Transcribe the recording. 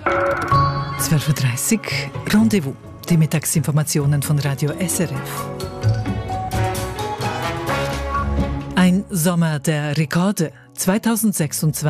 12.30 Uhr, Rendezvous. Die Mittagsinformationen von Radio SRF. Ein Sommer der Rekorde. 2026